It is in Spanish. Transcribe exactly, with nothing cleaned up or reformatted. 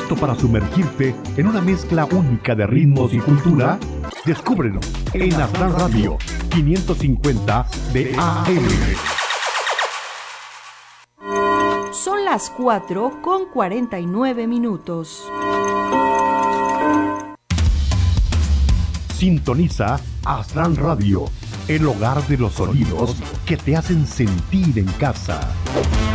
¿Listo para sumergirte en una mezcla única de ritmos y cultura? Descúbrelo en Aztlán Radio quinientos cincuenta de A M. Son las cuatro con cuarenta y nueve minutos. Sintoniza Aztlán Radio, el hogar de los sonidos que te hacen sentir en casa.